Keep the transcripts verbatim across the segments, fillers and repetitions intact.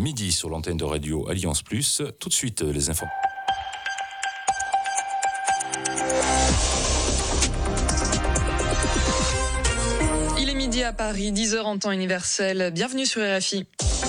midi sur l'antenne de Radio Alliance Plus. Tout de suite, les infos. Il est midi à Paris, dix heures en temps universel. Bienvenue sur R F I.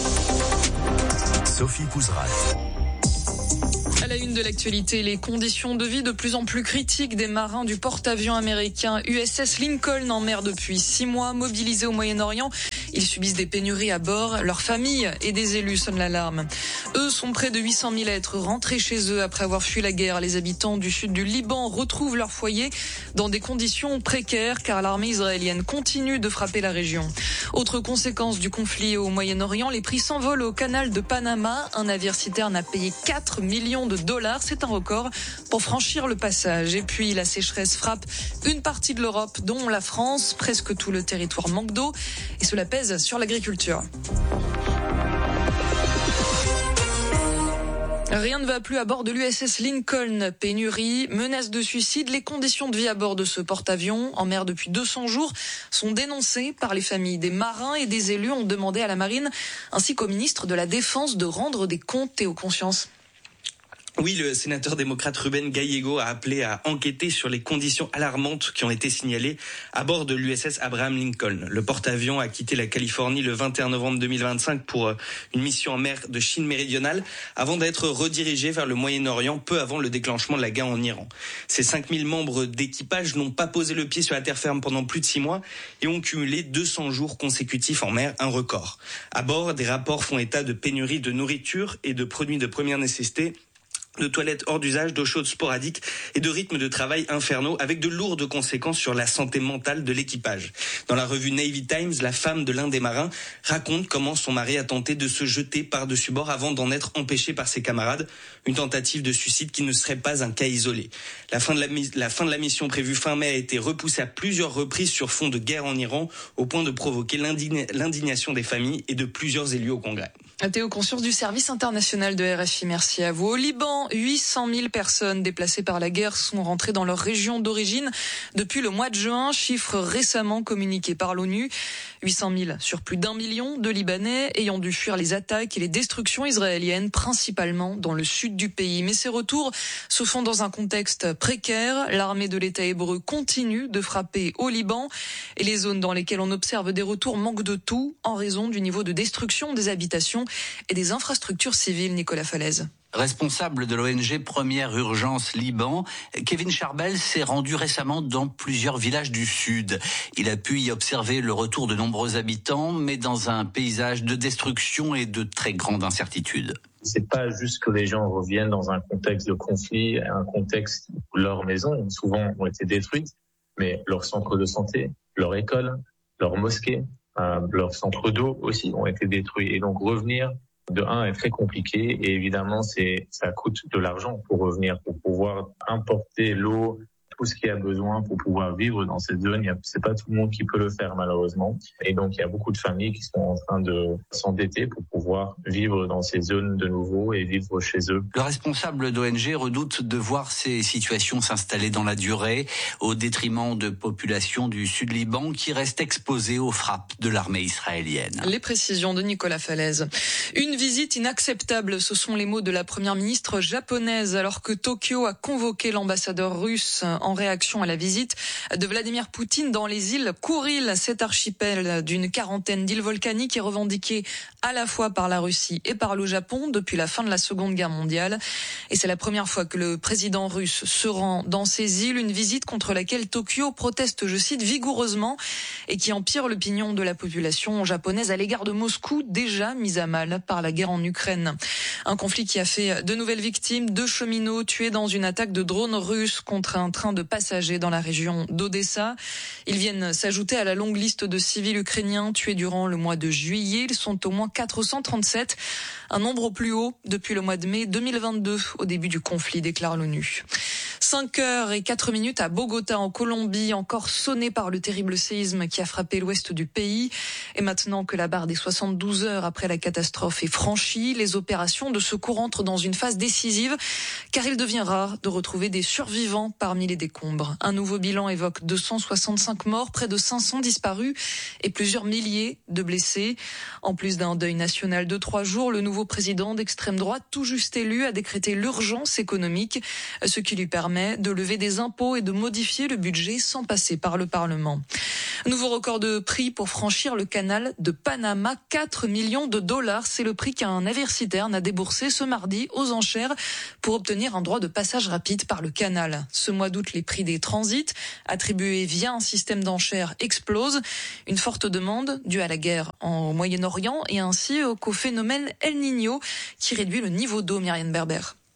Sophie Pouzrat. À la une de l'actualité, les conditions de vie de plus en plus critiques des marins du porte-avions américain U S S Lincoln en mer depuis six mois, mobilisés au Moyen-Orient. Ils subissent des pénuries à bord. Leurs familles et des élus sonnent l'alarme. Eux sont près de huit cent mille à être rentrés chez eux après avoir fui la guerre. Les habitants du sud du Liban retrouvent leur foyer dans des conditions précaires car l'armée israélienne continue de frapper la région. Autre conséquence du conflit au Moyen-Orient, les prix s'envolent au canal de Panama. Un navire citerne a payé quatre millions de dollars. C'est un record pour franchir le passage. Et puis la sécheresse frappe une partie de l'Europe, dont la France. Presque tout le territoire manque d'eau et cela pèse sur l'agriculture. Rien ne va plus à bord de l'U S S Lincoln. Pénurie, menace de suicide, les conditions de vie à bord de ce porte-avions, en mer depuis deux cents jours, sont dénoncées par les familles des marins et des élus ont demandé à la marine ainsi qu'au ministre de la Défense de rendre des comptes. Théo Conscience. Oui, le sénateur démocrate Rubén Gallego a appelé à enquêter sur les conditions alarmantes qui ont été signalées à bord de l'U S S Abraham Lincoln. Le porte-avions a quitté la Californie le vingt et un novembre deux mille vingt-cinq pour une mission en mer de Chine méridionale avant d'être redirigé vers le Moyen-Orient peu avant le déclenchement de la guerre en Iran. Ces cinq mille membres d'équipage n'ont pas posé le pied sur la terre ferme pendant plus de six mois et ont cumulé deux cents jours consécutifs en mer, un record. À bord, des rapports font état de pénurie de nourriture et de produits de première nécessité, de toilettes hors d'usage, d'eau chaude sporadique et de rythmes de travail infernaux avec de lourdes conséquences sur la santé mentale de l'équipage. Dans la revue Navy Times, la femme de l'un des marins raconte comment son mari a tenté de se jeter par-dessus bord avant d'en être empêché par ses camarades. Une tentative de suicide qui ne serait pas un cas isolé. La fin de la, la fin de la mission prévue fin mai a été repoussée à plusieurs reprises sur fond de guerre en Iran, au point de provoquer l'indign- l'indignation des familles et de plusieurs élus au Congrès. Théo Conscience du service international de R F I, merci à vous. Au Liban, huit cent mille personnes déplacées par la guerre sont rentrées dans leur région d'origine depuis le mois de juin, chiffre récemment communiqué par l'ONU. huit cent mille sur plus d'un million de Libanais ayant dû fuir les attaques et les destructions israéliennes, principalement dans le sud du pays. Mais ces retours se font dans un contexte précaire. L'armée de l'État hébreu continue de frapper au Liban et les zones dans lesquelles on observe des retours manquent de tout en raison du niveau de destruction des habitations et des infrastructures civiles. Nicolas Falaise. Responsable de l'O N G Première Urgence Liban, Kevin Charbel s'est rendu récemment dans plusieurs villages du Sud. Il a pu y observer le retour de nombreux habitants, mais dans un paysage de destruction et de très grande incertitude. C'est pas juste que les gens reviennent dans un contexte de conflit, un contexte où leurs maisons, souvent, ont été détruites, mais leur centre de santé, leur école, leur mosquée, euh, leur centre d'eau aussi ont été détruits. Et donc revenir de un est très compliqué et évidemment c'est ça coûte de l'argent pour revenir, pour pouvoir importer l'eau, tout ce qu'il y a besoin pour pouvoir vivre dans cette zone. C'est pas tout le monde qui peut le faire malheureusement. Et donc il y a beaucoup de familles qui sont en train de s'endetter pour pouvoir vivre dans ces zones de nouveau et vivre chez eux. Le responsable d'O N G redoute de voir ces situations s'installer dans la durée au détriment de populations du Sud Liban qui restent exposées aux frappes de l'armée israélienne. Les précisions de Nicolas Falaise. Une visite inacceptable, ce sont les mots de la première ministre japonaise alors que Tokyo a convoqué l'ambassadeur russe en réaction à la visite de Vladimir Poutine dans les îles Kouril, cet archipel d'une quarantaine d'îles volcaniques est revendiqué à la fois par la Russie et par le Japon depuis la fin de la Seconde Guerre mondiale. Et c'est la première fois que le président russe se rend dans ces îles, une visite contre laquelle Tokyo proteste, je cite, vigoureusement et qui empire l'opinion de la population japonaise à l'égard de Moscou, déjà mise à mal par la guerre en Ukraine. Un conflit qui a fait de nouvelles victimes, deux cheminots tués dans une attaque de drones russes contre un train de passagers dans la région d'Odessa. Ils viennent s'ajouter à la longue liste de civils ukrainiens tués durant le mois de juillet. Ils sont au moins quatre cent trente-sept, un nombre au plus haut depuis le mois de mai deux mille vingt-deux, au début du conflit, déclare l'ONU. cinq heures et quatre minutes à Bogota, en Colombie, encore sonné par le terrible séisme qui a frappé l'ouest du pays. Et maintenant que la barre des soixante-douze heures après la catastrophe est franchie, les opérations de secours entrent dans une phase décisive, car il devient rare de retrouver des survivants parmi les décombres. Un nouveau bilan évoque deux cent soixante-cinq morts, près de cinq cents disparus et plusieurs milliers de blessés. En plus d'un deuil national de trois jours, le nouveau président d'extrême droite, tout juste élu, a décrété l'urgence économique, ce qui lui permet de lever des impôts et de modifier le budget sans passer par le Parlement. Nouveau record de prix pour franchir le canal de Panama, quatre millions de dollars. C'est le prix qu'un navire citerne a déboursé ce mardi aux enchères pour obtenir un droit de passage rapide par le canal. Ce mois d'août, les prix des transits attribués via un système d'enchères explosent. Une forte demande due à la guerre au Moyen-Orient et ainsi qu'au phénomène El Niño qui réduit le niveau d'eau. Myriam Berber.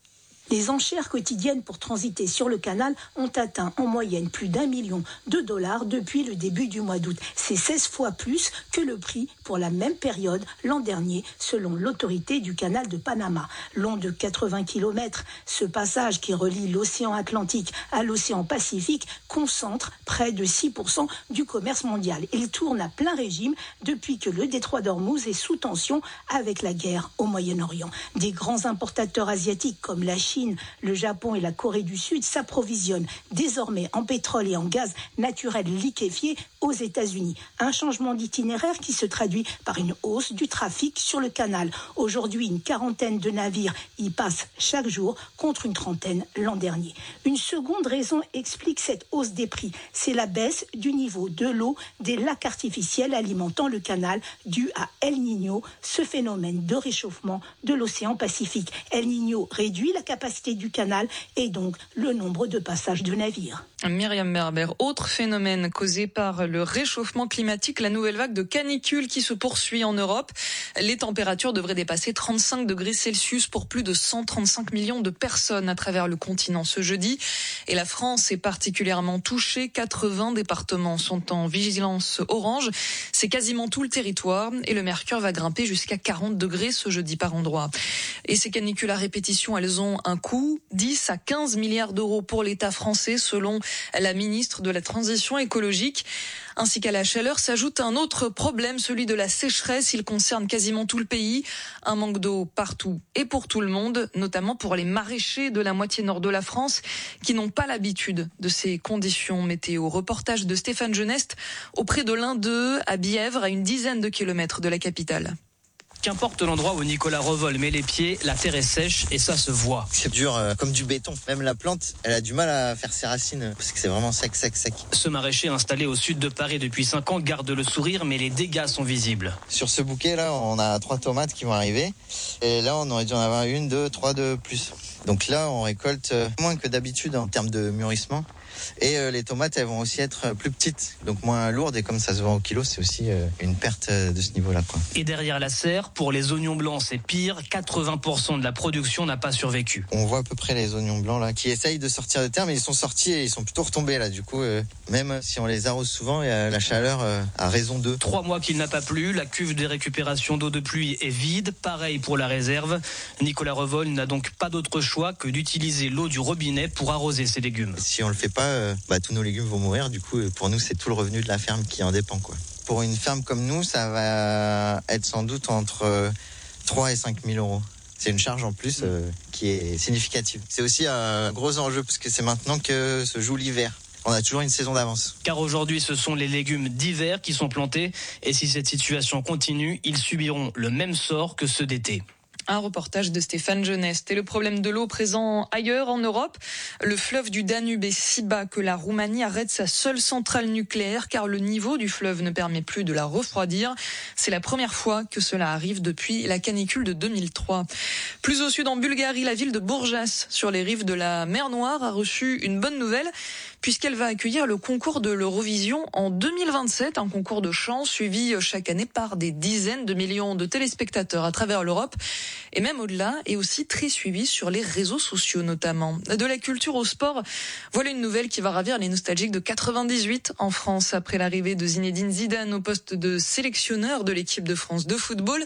Les enchères quotidiennes pour transiter sur le canal ont atteint en moyenne plus d'un million de dollars depuis le début du mois d'août. C'est seize fois plus que le prix pour la même période l'an dernier, selon l'autorité du canal de Panama. Long de quatre-vingts kilomètres, ce passage qui relie l'océan Atlantique à l'océan Pacifique concentre près de six pour cent du commerce mondial. Il tourne à plein régime depuis que le détroit d'Ormuz est sous tension avec la guerre au Moyen-Orient. Des grands importateurs asiatiques comme la Chine, le Japon et la Corée du Sud s'approvisionnent désormais en pétrole et en gaz naturel liquéfié aux États-Unis. Un changement d'itinéraire qui se traduit par une hausse du trafic sur le canal. Aujourd'hui, une quarantaine de navires y passent chaque jour contre une trentaine l'an dernier. Une seconde raison explique cette hausse des prix. C'est la baisse du niveau de l'eau des lacs artificiels alimentant le canal dû à El Niño, ce phénomène de réchauffement de l'océan Pacifique. El Niño réduit la capacité du canal et donc le nombre de passages de navires. Myriam Berber, autre phénomène causé par le réchauffement climatique, la nouvelle vague de canicule qui se poursuit en Europe. Les températures devraient dépasser trente-cinq degrés Celsius pour plus de cent trente-cinq millions de personnes à travers le continent ce jeudi. Et la France est particulièrement touchée. quatre-vingts départements sont en vigilance orange. C'est quasiment tout le territoire et le mercure va grimper jusqu'à quarante degrés ce jeudi par endroit. Et ces canicules à répétition, elles ont un coût, dix à quinze milliards d'euros pour l'État français selon la ministre de la Transition écologique. Ainsi qu'à la chaleur s'ajoute un autre problème, celui de la sécheresse. Il concerne quasiment tout le pays. Un manque d'eau partout et pour tout le monde, notamment pour les maraîchers de la moitié nord de la France qui n'ont pas l'habitude de ces conditions météo. Reportage de Stéphane Geneste auprès de l'un d'eux à Bièvre, à une dizaine de kilomètres de la capitale. Qu'importe l'endroit où Nicolas Revol met les pieds, la terre est sèche et ça se voit. C'est dur euh, comme du béton. Même la plante, elle a du mal à faire ses racines parce que c'est vraiment sec, sec, sec. Ce maraîcher installé au sud de Paris depuis cinq ans garde le sourire, mais les dégâts sont visibles. Sur ce bouquet là, on a trois tomates qui vont arriver. Et là, on aurait dû en avoir une, deux, trois de plus. Donc là, on récolte moins que d'habitude en termes de mûrissement. Et euh, les tomates, elles vont aussi être plus petites, donc moins lourdes. Et comme ça se vend au kilo, c'est aussi euh, une perte de ce niveau-là, quoi. Et derrière la serre, pour les oignons blancs, c'est pire. quatre-vingts pour cent de la production n'a pas survécu. On voit à peu près les oignons blancs là, qui essayent de sortir de terre, mais ils sont sortis et ils sont plutôt retombés là. Du coup, euh, même si on les arrose souvent, euh, la chaleur euh, a raison d'eux. Trois mois qu'il n'a pas plu, la cuve de récupération d'eau de pluie est vide. Pareil pour la réserve. Nicolas Revol n'a donc pas d'autre choix que d'utiliser l'eau du robinet pour arroser ses légumes. Si on le fait pas, euh, bah, tous nos légumes vont mourir. Du coup, pour nous, c'est tout le revenu de la ferme qui en dépend, quoi. Pour une ferme comme nous, ça va être sans doute entre trois et cinq mille euros. C'est une charge en plus euh, qui est significative. C'est aussi un gros enjeu parce que c'est maintenant que se joue l'hiver. On a toujours une saison d'avance. Car aujourd'hui, ce sont les légumes d'hiver qui sont plantés. Et si cette situation continue, ils subiront le même sort que ceux d'été. Un reportage de Stéphane Geneste. Et le problème de l'eau présent ailleurs en Europe, le fleuve du Danube est si bas que la Roumanie arrête sa seule centrale nucléaire car le niveau du fleuve ne permet plus de la refroidir. C'est la première fois que cela arrive depuis la canicule de deux mille trois. Plus au sud en Bulgarie, la ville de Bourjas, sur les rives de la mer Noire, a reçu une bonne nouvelle puisqu'elle va accueillir le concours de l'Eurovision en deux mille vingt-sept, un concours de chant suivi chaque année par des dizaines de millions de téléspectateurs à travers l'Europe et même au-delà, et aussi très suivi sur les réseaux sociaux notamment. De la culture au sport, voilà une nouvelle qui va ravir les nostalgiques de quatre-vingt-dix-huit en France après l'arrivée de Zinedine Zidane au poste de sélectionneur de l'équipe de France de football.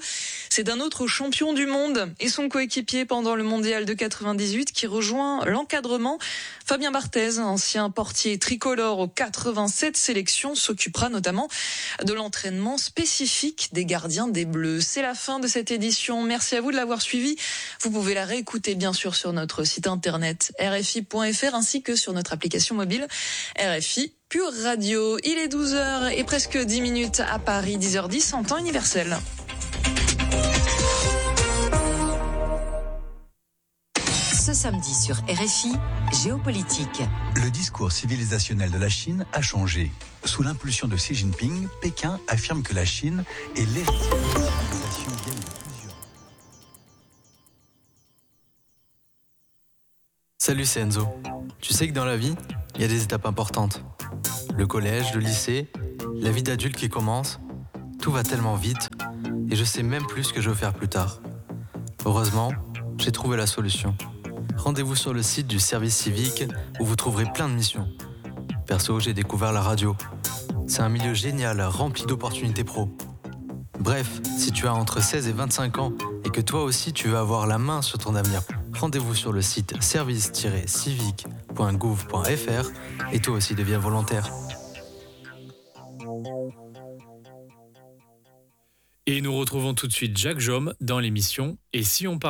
C'est d'un autre champion du monde et son coéquipier pendant le mondial de quatre-vingt-dix-huit qui rejoint l'encadrement. Fabien Barthez, ancien portier tricolore aux quatre-vingt-sept sélections, s'occupera notamment de l'entraînement spécifique des gardiens des Bleus. C'est la fin de cette édition. Merci à vous de l'avoir suivi. Vous pouvez la réécouter bien sûr sur notre site internet r f i point f r ainsi que sur notre application mobile R F I Pure Radio. Il est douze heures et presque dix minutes à Paris, dix heures dix en temps universel. Ce samedi sur R F I, Géopolitique. Le discours civilisationnel de la Chine a changé. Sous l'impulsion de Xi Jinping, Pékin affirme que la Chine est l'héritière de la civilisation vieille de plusieurs. Salut, c'est Enzo. Tu sais que dans la vie, il y a des étapes importantes. Le collège, le lycée, la vie d'adulte qui commence. Tout va tellement vite et je sais même plus ce que je veux faire plus tard. Heureusement, j'ai trouvé la solution. Rendez-vous sur le site du service civique où vous trouverez plein de missions. Perso, j'ai découvert la radio. C'est un milieu génial, rempli d'opportunités pro. Bref, si tu as entre seize et vingt-cinq ans et que toi aussi tu veux avoir la main sur ton avenir, rendez-vous sur le site service tiret civique point gouv point f r et toi aussi deviens volontaire. Et nous retrouvons tout de suite Jacques Jaume dans l'émission « Et si on parlait ?»